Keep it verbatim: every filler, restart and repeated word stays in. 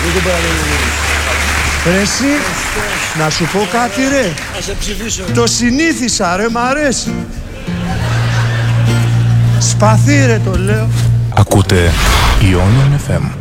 Ρε εσύ, να σου πω κάτι ρε. Το συνήθισα ρε, μ' αρέσει. Σπαθί ρε το λέω. Ακούτε Ionian εφ εμ.